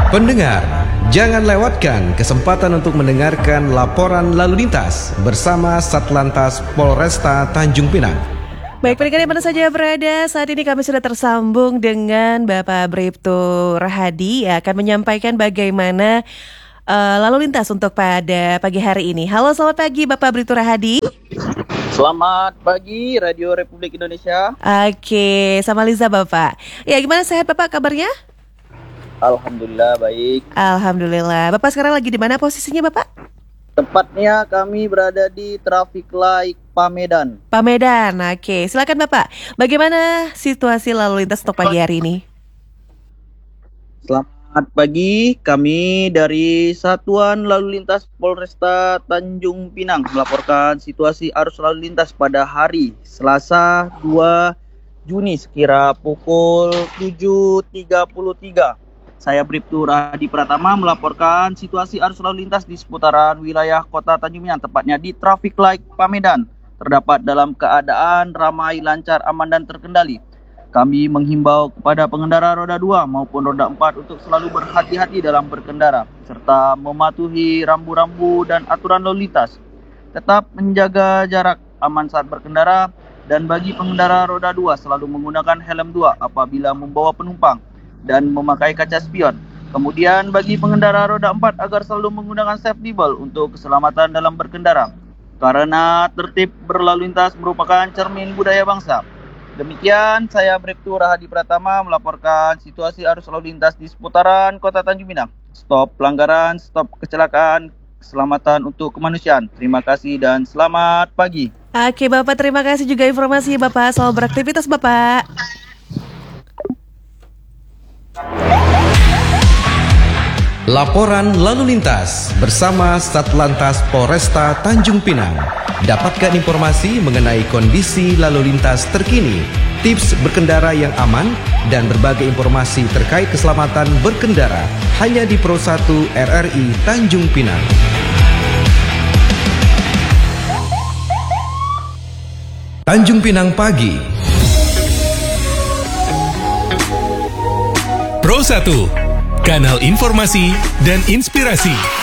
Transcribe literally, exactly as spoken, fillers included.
Pendengar, jangan lewatkan kesempatan untuk mendengarkan laporan lalu lintas bersama Satlantas Polresta Tanjung Pinang. Baik, pendengar yang mana saja berada, saat ini kami sudah tersambung dengan Bapak Bribtu Rahadi yang akan menyampaikan bagaimana uh, lalu lintas untuk pada pagi hari ini. Halo, selamat pagi Bapak Bribtu Rahadi. Selamat pagi Radio Republik Indonesia. Oke, sama Liza Bapak. Ya, gimana, sehat Bapak kabarnya? Alhamdulillah baik. Alhamdulillah. Bapak sekarang lagi di mana posisinya Bapak? Tepatnya kami berada di Traffic Light Pamedan. Pamedan, oke. Silakan Bapak. Bagaimana situasi lalu lintas untuk pagi hari ini? Selamat pagi. Kami dari Satuan Lalu Lintas Polresta Tanjung Pinang melaporkan situasi arus lalu lintas pada hari Selasa dua Juni sekira pukul tujuh tiga puluh tiga. Saya Bribtu Rahadi Pratama melaporkan situasi arus lalu lintas di seputaran wilayah Kota Tanjung Pinang, tepatnya di Traffic Light Pamedan. Terdapat dalam keadaan ramai, lancar, aman dan terkendali. Kami menghimbau kepada pengendara roda dua maupun roda empat untuk selalu berhati-hati dalam berkendara serta mematuhi rambu-rambu dan aturan lalu lintas. Tetap menjaga jarak aman saat berkendara, dan bagi pengendara roda dua selalu menggunakan helm dua apabila membawa penumpang dan memakai kaca spion. Kemudian bagi pengendara roda empat agar selalu menggunakan safety belt untuk keselamatan dalam berkendara, karena tertib berlalu lintas merupakan cermin budaya bangsa. Demikian, saya Bribtu Rahadi Pratama melaporkan situasi arus lalu lintas di seputaran Kota Tanjung Pinang. Stop pelanggaran, stop kecelakaan, keselamatan untuk kemanusiaan. Terima kasih dan selamat pagi. Oke Bapak, terima kasih juga informasi Bapak soal beraktivitas Bapak. Laporan lalu lintas bersama Satlantas Polresta Tanjung Pinang. Dapatkan informasi mengenai kondisi lalu lintas terkini, tips berkendara yang aman, dan berbagai informasi terkait keselamatan berkendara hanya di Pro satu R R I Tanjung Pinang. Tanjung Pinang Pagi. Pro satu, kanal informasi dan inspirasi.